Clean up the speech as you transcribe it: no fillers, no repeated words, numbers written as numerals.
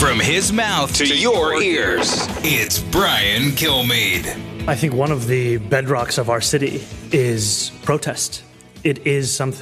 From his mouth to your ears, it's Brian Kilmeade. I think one of the bedrocks of our city is protest. It is something